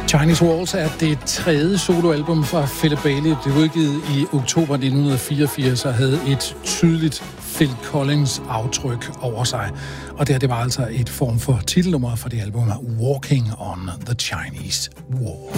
Chinese Walls er det tredje soloalbum fra Philip Bailey. Det blev udgivet i oktober 1984 og havde et tydeligt Phil Collins aftryk over sig. Og det var altså et form for titelnummer for det album, Walking on the Chinese Wall.